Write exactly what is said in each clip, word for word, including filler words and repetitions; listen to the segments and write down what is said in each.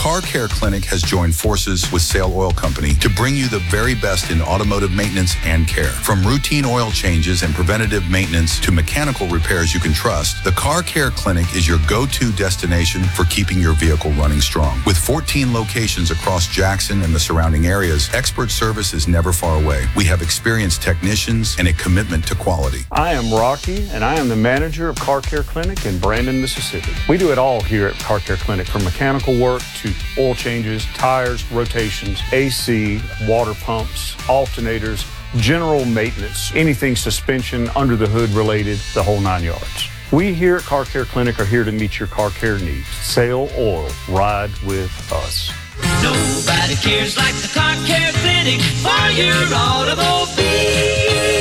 Car Care Clinic has joined forces with Sail Oil Company to bring you the very best in automotive maintenance and care. From routine oil changes and preventative maintenance to mechanical repairs you can trust, the Car Care Clinic is your go-to destination for keeping your vehicle running strong. With fourteen locations across Jackson and the surrounding areas, expert service is never far away. We have experienced technicians and a commitment to quality. I am Rocky, and I am the manager of Car Care Clinic in Brandon, Mississippi. We do it all here at Car Care Clinic, from mechanical work to oil changes, tires, rotations, A C, water pumps, alternators, general maintenance, anything suspension, under the hood related, the whole nine yards. We here at Car Care Clinic are here to meet your car care needs. Sail Oil, ride with us. Nobody cares like the Car Care Clinic for your automobile.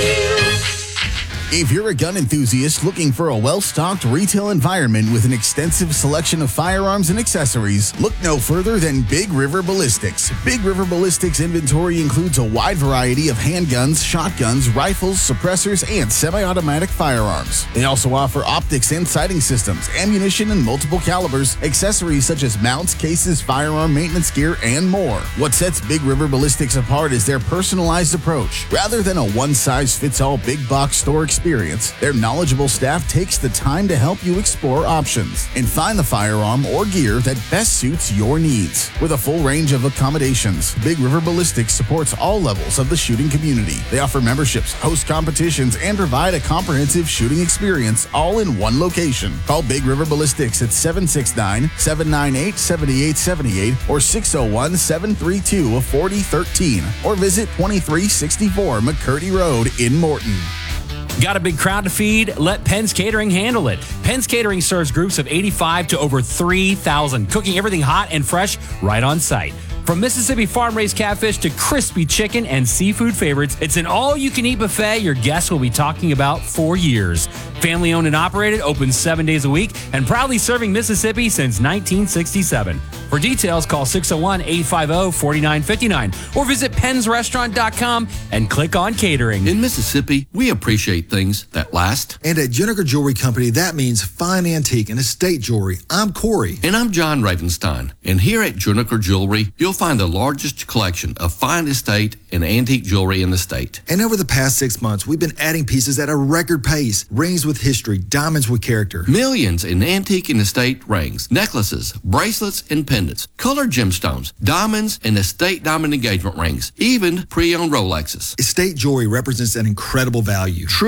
If you're a gun enthusiast looking for a well-stocked retail environment with an extensive selection of firearms and accessories, look no further than Big River Ballistics. Big River Ballistics inventory includes a wide variety of handguns, shotguns, rifles, suppressors, and semi-automatic firearms. They also offer optics and sighting systems, ammunition in multiple calibers, accessories such as mounts, cases, firearm maintenance gear, and more. What sets Big River Ballistics apart is their personalized approach. Rather than a one-size-fits-all big box store experience, their knowledgeable staff takes the time to help you explore options and find the firearm or gear that best suits your needs. With a full range of accommodations, Big River Ballistics supports all levels of the shooting community. They offer memberships, host competitions, and provide a comprehensive shooting experience all in one location. Call Big River Ballistics at seven six nine, seven nine eight, seven eight seven eight or six oh one, seven three two, four oh one three or visit twenty-three sixty-four McCurdy Road in Morton. Got a big crowd to feed? Let Penn's Catering handle it. Penn's Catering serves groups of eighty-five to over three thousand, cooking everything hot and fresh right on site. From Mississippi farm-raised catfish to crispy chicken and seafood favorites, it's an all-you-can-eat buffet your guests will be talking about for years. Family-owned and operated, open seven days a week, and proudly serving Mississippi since nineteen sixty-seven. For details, call six oh one, eight five oh, four nine five nine or visit pens restaurant dot com and click on catering. In Mississippi, we appreciate things that last. And at Juniker Jewelry Company, that means fine antique and estate jewelry. I'm Corey. And I'm John Ravenstein. And here at Juniker Jewelry, you'll find the largest collection of fine estate and antique jewelry in the state. And over the past six months, we've been adding pieces at a record pace. Rings with history, diamonds with character. Millions in antique and estate rings, necklaces, bracelets, and pendants, colored gemstones, diamonds, and estate diamond engagement rings, even pre-owned Rolexes. Estate jewelry represents an incredible value. True